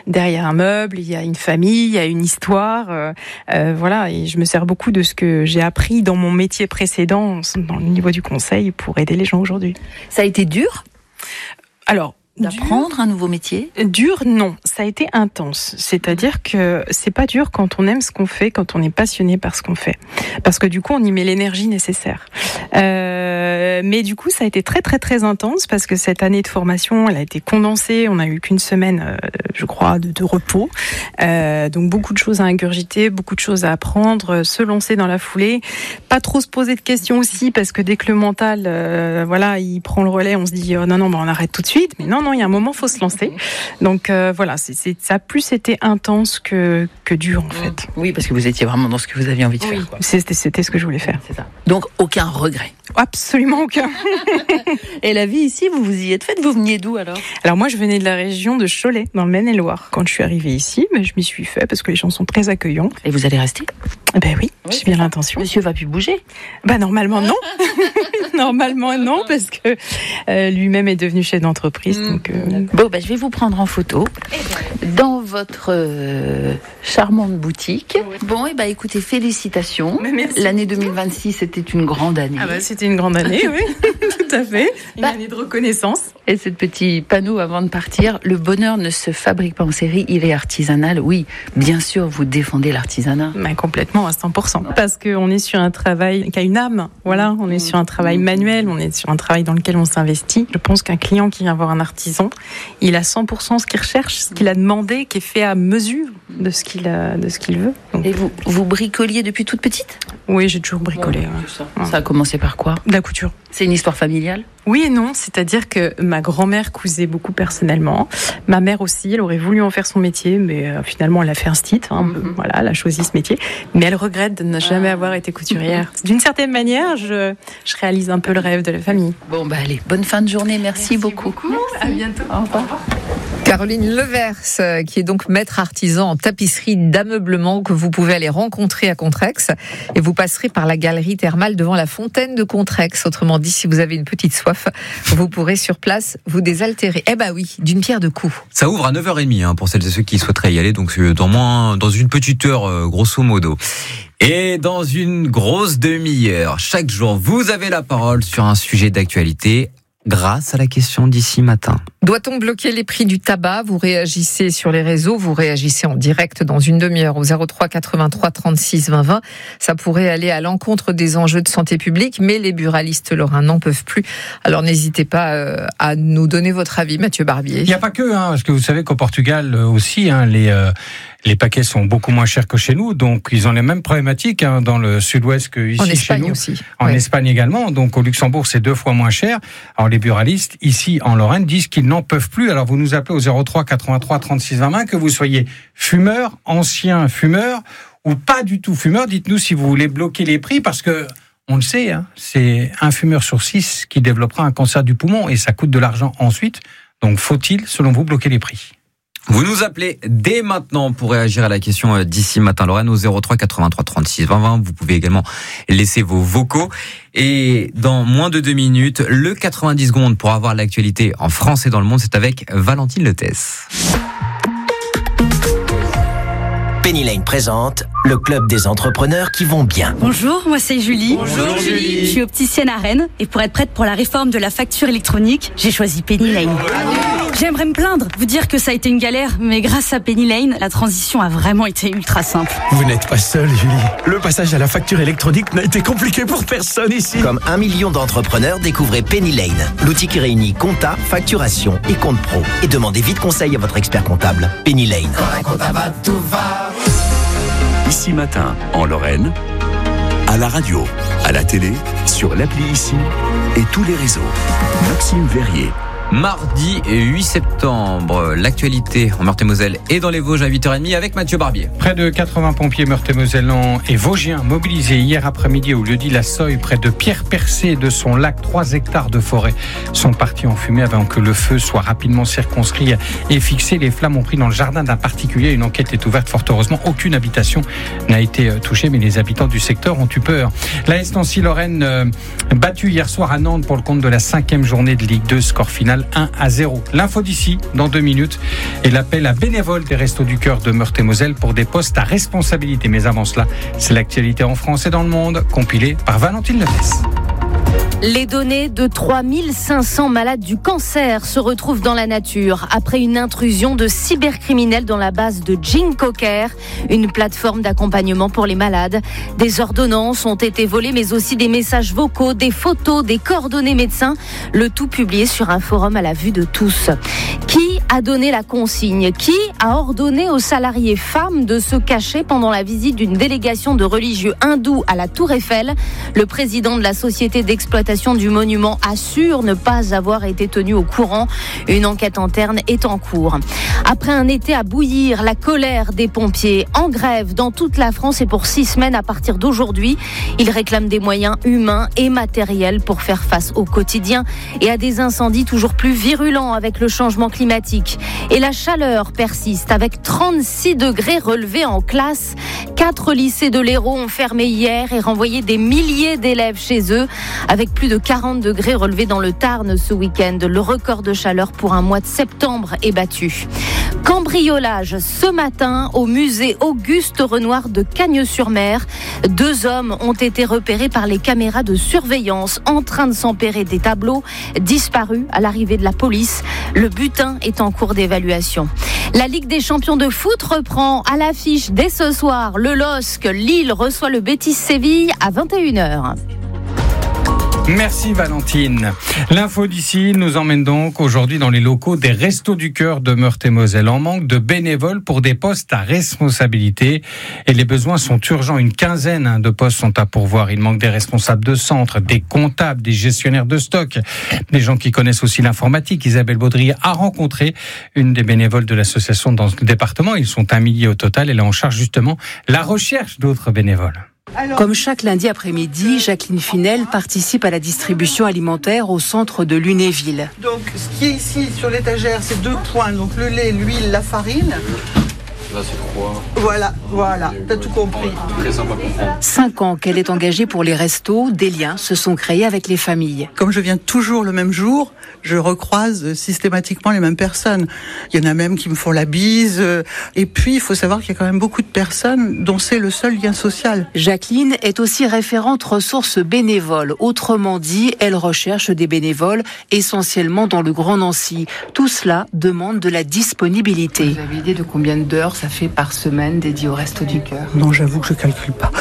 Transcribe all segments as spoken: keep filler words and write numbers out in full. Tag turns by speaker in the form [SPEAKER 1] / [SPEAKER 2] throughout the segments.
[SPEAKER 1] derrière un meuble, il y a une famille, il y a une histoire. Euh, euh, voilà, et je me sers beaucoup de ce que j'ai appris dans mon métier précédent, dans le niveau du conseil, pour aider les gens aujourd'hui.
[SPEAKER 2] Ça a été dur ?
[SPEAKER 1] Alors,
[SPEAKER 2] d'apprendre un nouveau métier ?
[SPEAKER 1] Dur, non. Ça a été intense. C'est-à-dire que c'est pas dur quand on aime ce qu'on fait, quand on est passionné par ce qu'on fait. Parce que du coup, on y met l'énergie nécessaire. Euh, mais du coup, ça a été très, très, très intense parce que cette année de formation, elle a été condensée. On n'a eu qu'une semaine, euh, je crois, de, de repos. Euh, donc, beaucoup de choses à ingurgiter, beaucoup de choses à apprendre, se lancer dans la foulée. Pas trop se poser de questions aussi parce que dès que le mental, euh, voilà, il prend le relais, on se dit, oh, non, non, bah, on arrête tout de suite. Mais non, non, il y a un moment, faut se lancer. Donc euh, voilà, c'est, c'est, ça a plus été intense que, que dur en fait.
[SPEAKER 2] Oui, parce que vous étiez vraiment dans ce que vous aviez envie de
[SPEAKER 1] oui,
[SPEAKER 2] faire. Quoi.
[SPEAKER 1] C'était, c'était ce que je voulais faire.
[SPEAKER 2] C'est ça. Donc aucun regret.
[SPEAKER 1] Absolument aucun.
[SPEAKER 2] Et la vie ici, vous vous y êtes faite, vous veniez d'où alors ?
[SPEAKER 1] Alors moi, je venais de la région de Cholet, dans le Maine-et-Loire. Quand je suis arrivée ici, ben, je m'y suis fait parce que les gens sont très accueillants.
[SPEAKER 2] Et vous allez rester ?
[SPEAKER 1] Ben oui, oui j'ai bien ça. L'intention.
[SPEAKER 2] Monsieur va plus bouger ?
[SPEAKER 1] Ben normalement non. Normalement non, parce que euh, lui-même est devenu chef d'entreprise. Mmh. Donc, euh...
[SPEAKER 2] Bon, ben je vais vous prendre en photo dans votre euh, charmante boutique. Oui. Bon, et ben écoutez, félicitations. L'année deux mille vingt-six, c'était une grande année.
[SPEAKER 1] Ah ben, c'était une grande année, oui, tout à fait. Une bah, année de reconnaissance.
[SPEAKER 2] Et ce petit panneau avant de partir, le bonheur ne se fabrique pas en série, il est artisanal. Oui, bien sûr, vous défendez l'artisanat.
[SPEAKER 1] Mais complètement, à cent pour cent. Parce qu'on est sur un travail qui a une âme. Voilà, on est sur un travail manuel, on est sur un travail dans lequel on s'investit. Je pense qu'un client qui vient voir un artisan, il a cent pour cent ce qu'il recherche, ce qu'il a demandé, qui est fait à mesure de ce qu'il a, de ce qu'il veut. Donc,
[SPEAKER 2] et vous, vous bricoliez depuis toute petite ?
[SPEAKER 1] Oui, j'ai toujours bricolé. Ouais, ouais.
[SPEAKER 2] Ça. Ouais. Ça a commencé par quoi ?
[SPEAKER 1] De la couture.
[SPEAKER 2] C'est une histoire familiale ?
[SPEAKER 1] Oui et non, c'est-à-dire que ma grand-mère cousait beaucoup personnellement. Ma mère aussi, elle aurait voulu en faire son métier, mais euh, finalement elle a fait un stit. Hein, mm-hmm. Voilà, elle a choisi ce métier. Mais elle regrette de ne jamais ah. avoir été couturière. D'une certaine manière, je, je réalise un peu le rêve de la famille.
[SPEAKER 2] Bon bah allez, bonne fin de journée, merci, merci beaucoup.
[SPEAKER 1] beaucoup. Merci. À bientôt.
[SPEAKER 2] Au revoir.
[SPEAKER 3] Caroline Levers, qui est donc maître artisan en tapisserie d'ameublement, que vous pouvez aller rencontrer à Contrex. Et vous passerez par la galerie thermale devant la fontaine de Contrex. Autrement dit, si vous avez une petite soif, vous pourrez sur place vous désaltérer. Eh ben oui, d'une pierre deux coups.
[SPEAKER 4] Ça ouvre à neuf heures trente hein, pour celles et ceux qui souhaiteraient y aller. Donc dans, moins, dans une petite heure, euh, grosso modo. Et dans une grosse demi-heure, chaque jour, vous avez la parole sur un sujet d'actualité. Grâce à la question d'ici matin.
[SPEAKER 3] Doit-on bloquer les prix du tabac ? Vous réagissez sur les réseaux, vous réagissez en direct dans une demi-heure au zéro trois quatre-vingt-trois trente-six vingt vingt. Ça pourrait aller à l'encontre des enjeux de santé publique, mais les buralistes lorrains n'en peuvent plus. Alors n'hésitez pas euh, à nous donner votre avis, Mathieu Barbier.
[SPEAKER 5] Il n'y a pas que, hein, parce que vous savez qu'au Portugal aussi, hein, les... Euh Les paquets sont beaucoup moins chers que chez nous, donc ils ont les mêmes problématiques hein, dans le sud-ouest que ici
[SPEAKER 3] en
[SPEAKER 5] chez
[SPEAKER 3] Espagne
[SPEAKER 5] nous.
[SPEAKER 3] Aussi.
[SPEAKER 5] En
[SPEAKER 3] ouais.
[SPEAKER 5] Espagne également, donc au Luxembourg c'est deux fois moins cher. Alors les buralistes ici en Lorraine disent qu'ils n'en peuvent plus. Alors vous nous appelez au zéro trois quatre-vingt-trois trente-six vingt vingt, que vous soyez fumeur, ancien fumeur ou pas du tout fumeur. Dites-nous si vous voulez bloquer les prix parce que on le sait, hein, c'est un fumeur sur six qui développera un cancer du poumon et ça coûte de l'argent ensuite. Donc faut-il, selon vous, bloquer les prix ?
[SPEAKER 4] Vous nous appelez dès maintenant pour réagir à la question d'ici matin Lorraine au zéro trois quatre-vingt-trois trente-six vingt vingt. Vous pouvez également laisser vos vocaux. Et dans moins de deux minutes, le quatre-vingt-dix secondes pour avoir l'actualité en France et dans le monde, c'est avec Valentine Letès.
[SPEAKER 6] Penny Lane présente le club des entrepreneurs qui vont bien.
[SPEAKER 7] Bonjour, moi c'est Julie.
[SPEAKER 6] Bonjour Julie.
[SPEAKER 7] Je suis opticienne à Rennes et pour être prête pour la réforme de la facture électronique, j'ai choisi Penny Lane. J'aimerais me plaindre, vous dire que ça a été une galère, mais grâce à Penny Lane, la transition a vraiment été ultra simple.
[SPEAKER 8] Vous n'êtes pas seule, Julie. Le passage à la facture électronique n'a été compliqué pour personne ici.
[SPEAKER 6] Comme un million d'entrepreneurs, découvrez Penny Lane, l'outil qui réunit compta, facturation et compte pro. Et demandez vite conseil à votre expert comptable. Penny Lane. Quand un comptable va, tout va.
[SPEAKER 9] Ici matin, en Lorraine, à la radio, à la télé, sur l'appli Ici et tous les réseaux. Maxime Verrier.
[SPEAKER 4] Mardi huit septembre, l'actualité en Meurthe-et-Moselle et dans les Vosges à huit heures trente avec Mathieu Barbier.
[SPEAKER 5] Près de quatre-vingts pompiers meurthe-et-mosellans et vosgiens mobilisés hier après-midi au lieu-dit La Soye, près de Pierre-Percé de son lac. Trois hectares de forêt sont partis en fumée avant que le feu soit rapidement circonscrit et fixé. Les flammes ont pris dans le jardin d'un particulier. Une enquête est ouverte. Fort heureusement, aucune habitation n'a été touchée, mais les habitants du secteur ont eu peur. L'A S Nancy Lorraine euh, battue hier soir à Nantes pour le compte de la cinquième journée de Ligue deux. Score final nationale un à zéro. L'info d'ici, dans deux minutes, et l'appel à bénévoles des Restos du Cœur de Meurthe-et-Moselle pour des postes à responsabilité. Mais avant cela, c'est l'actualité en France et dans le monde, compilée par Valentine Lefesse.
[SPEAKER 10] Les données de trois mille cinq cents malades du cancer se retrouvent dans la nature après une intrusion de cybercriminels dans la base de GeneCoCare, une plateforme d'accompagnement pour les malades. Des ordonnances ont été volées, mais aussi des messages vocaux, des photos, des coordonnées médecins, le tout publié sur un forum à la vue de tous. Qui a donné la consigne? Qui a ordonné aux salariés femmes de se cacher pendant la visite d'une délégation de religieux hindous à la Tour Eiffel? Le président de la société d'exploitation du monument assure ne pas avoir été tenu au courant. Une enquête interne est en cours. Après un été à bouillir, la colère des pompiers en grève dans toute la France et pour six semaines à partir d'aujourd'hui. Ils réclament des moyens humains et matériels pour faire face au quotidien et à des incendies toujours plus virulents avec le changement climatique. Et la chaleur persiste avec trente-six degrés relevés en classe. Quatre lycées de l'Hérault ont fermé hier et renvoyé des milliers d'élèves chez eux avec plus de quarante degrés relevés dans le Tarn ce week-end. Le record de chaleur pour un mois de septembre est battu. Cambriolage ce matin au musée Auguste Renoir de Cagnes-sur-Mer. Deux hommes ont été repérés par les caméras de surveillance en train de s'emparer des tableaux, disparus à l'arrivée de la police. Le butin est en cours d'évaluation. La Ligue des champions de foot reprend à l'affiche dès ce soir. Le L O S C, Lille reçoit le Betis Séville à vingt et une heures.
[SPEAKER 5] Merci Valentine. L'info d'ici nous emmène donc aujourd'hui dans les locaux des Restos du Cœur de Meurthe-et-Moselle. En manque de bénévoles pour des postes à responsabilité et les besoins sont urgents. Une quinzaine de postes sont à pourvoir. Il manque des responsables de centre, des comptables, des gestionnaires de stock, des gens qui connaissent aussi l'informatique. Isabelle Baudry a rencontré une des bénévoles de l'association dans le département. Ils sont un millier au total. Elle est en charge justement la recherche d'autres bénévoles.
[SPEAKER 11] Comme chaque lundi après-midi, Jacqueline Finel participe à la distribution alimentaire au centre de Lunéville.
[SPEAKER 12] Donc, ce qui est ici sur l'étagère, c'est deux points. Donc, le lait, l'huile, la farine.
[SPEAKER 13] Là, c'est froid.
[SPEAKER 12] Voilà, voilà, t'as tout compris.
[SPEAKER 13] Très sympa.
[SPEAKER 11] Cinq ans qu'elle est engagée pour les restos, des liens se sont créés avec les familles.
[SPEAKER 12] Comme je viens toujours le même jour, je recroise systématiquement les mêmes personnes. Il y en a même qui me font la bise. Et puis, il faut savoir qu'il y a quand même beaucoup de personnes dont c'est le seul lien social.
[SPEAKER 11] Jacqueline est aussi référente ressources bénévoles. Autrement dit, elle recherche des bénévoles essentiellement dans le Grand Nancy. Tout cela demande de la disponibilité.
[SPEAKER 2] Vous avez idée de combien d'heures ça fait par semaine dédié au Resto du Cœur?
[SPEAKER 12] Non, j'avoue que je calcule pas.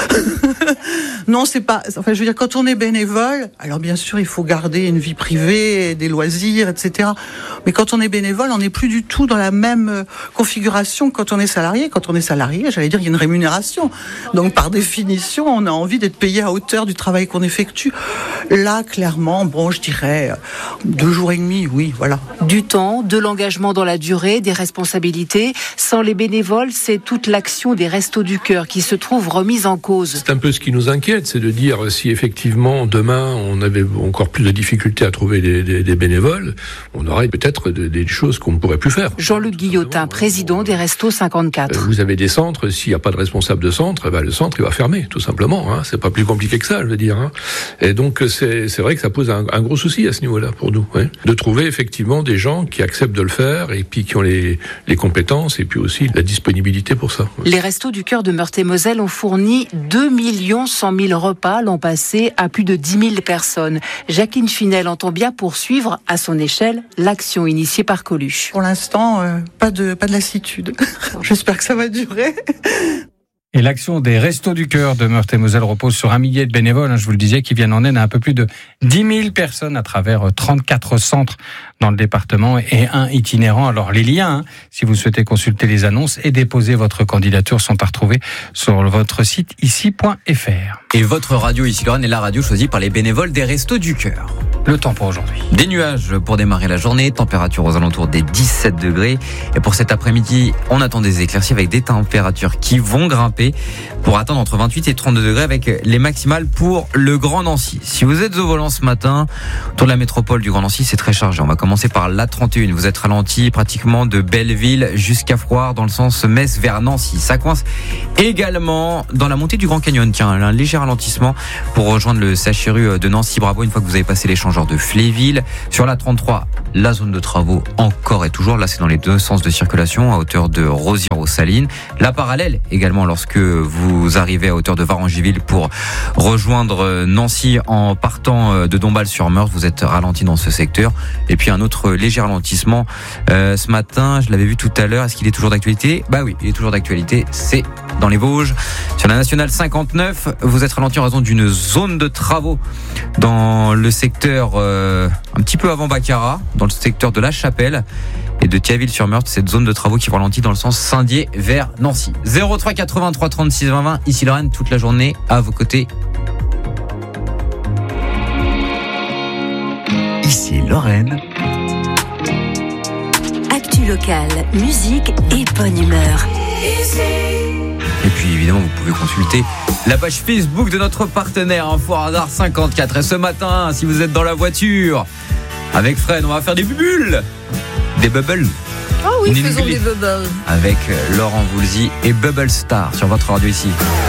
[SPEAKER 12] Non, c'est pas. Enfin, je veux dire, quand on est bénévole, alors bien sûr, il faut garder une vie privée, des loisirs, et cetera. Mais quand on est bénévole, on n'est plus du tout dans la même configuration que quand on est salarié. Quand on est salarié, j'allais dire, il y a une rémunération. Donc, par définition, on a envie d'être payé à hauteur du travail qu'on effectue. Là, clairement, bon, je dirais deux jours et demi, oui, voilà.
[SPEAKER 11] Du temps, de l'engagement dans la durée, des responsabilités. Sans les bénévoles, c'est toute l'action des Restos du Cœur qui se trouve remise en cause.
[SPEAKER 14] C'est un peu ce qui nous inquiète, c'est de dire si effectivement demain on avait encore plus de difficultés à trouver des, des, des bénévoles, on aurait peut-être des, des choses qu'on ne pourrait plus faire.
[SPEAKER 11] Jean-Luc Guillotin, président des Restos cinquante-quatre.
[SPEAKER 14] Vous avez des centres, s'il n'y a pas de responsable de centre, ben le centre il va fermer, tout simplement. Hein. C'est pas plus compliqué que ça, je veux dire. Hein. Et donc c'est, c'est vrai que ça pose un, un gros souci à ce niveau-là pour nous, ouais. De trouver effectivement des gens qui acceptent de le faire et puis qui ont les, les compétences et puis aussi la disponibilité pour ça.
[SPEAKER 11] Les Restos du Cœur de Meurthe-et-Moselle ont fourni deux millions cent mille repas l'an passé à plus de dix mille personnes. Jacqueline Finel entend bien poursuivre à son échelle l'action initiée par Coluche.
[SPEAKER 12] Pour l'instant, euh, pas de pas de lassitude. J'espère que ça va durer.
[SPEAKER 5] Et l'action des Restos du Cœur de Meurthe-et-Moselle repose sur un millier de bénévoles, je vous le disais, qui viennent en aide à un peu plus de dix mille personnes à travers trente-quatre centres dans le département et un itinérant. Alors les liens, hein, si vous souhaitez consulter les annonces et déposer votre candidature, sont à retrouver sur votre site ici point f r.
[SPEAKER 4] Et votre radio Ici Lorraine est la radio choisie par les bénévoles des Restos du Cœur.
[SPEAKER 5] Le temps pour aujourd'hui.
[SPEAKER 4] Des nuages pour démarrer la journée, température aux alentours des dix-sept degrés. Et pour cet après-midi, on attend des éclaircies avec des températures qui vont grimper grimper pour atteindre entre vingt-huit et trente-deux degrés avec les maximales pour le Grand Nancy. Si vous êtes au volant ce matin, autour de la métropole du Grand Nancy, c'est très chargé. On va commencer par l'A trente et un. Vous êtes ralenti pratiquement de Belleville jusqu'à Froid dans le sens Metz vers Nancy. Ça coince également dans la montée du Grand Canyon. Tiens, un léger ralentissement pour rejoindre le C H R U de Nancy Bravo une fois que vous avez passé l'échangeur de Fléville. Sur la trente-trois, la zone de travaux encore et toujours. Là, c'est dans les deux sens de circulation à hauteur de Rosières-aux-Salines. La parallèle également lorsque vous arrivez à hauteur de Varangéville pour rejoindre Nancy en partant de Dombasle-sur-Meurthe. Vous êtes ralenti dans ce secteur. Et puis un autre léger ralentissement euh, ce matin. Je l'avais vu tout à l'heure. Est-ce qu'il est toujours d'actualité ? Bah oui, il est toujours d'actualité. C'est dans les Vosges. Sur la nationale cinquante-neuf, vous êtes ralenti en raison d'une zone de travaux dans le secteur euh, un petit peu avant Baccarat, dans le secteur de La Chapelle et de Thiaville-sur-Meurthe, cette zone de travaux qui ralentit dans le sens Saint-Dié vers Nancy. zéro trois quatre-vingt-trois trente-six vingt vingt, ici Lorraine, toute la journée à vos côtés.
[SPEAKER 9] Ici Lorraine.
[SPEAKER 15] Actu locale, musique et bonne humeur.
[SPEAKER 4] Et puis évidemment, vous pouvez consulter la page Facebook de notre partenaire Info Radar cinquante-quatre. Et ce matin, si vous êtes dans la voiture avec Fred, on va faire des bulles, des bubbles.
[SPEAKER 3] Oh oui,
[SPEAKER 4] Une
[SPEAKER 3] faisons
[SPEAKER 4] une
[SPEAKER 3] des bubbles.
[SPEAKER 4] avec Laurent Voulzy et Bubble Star sur votre radio ici.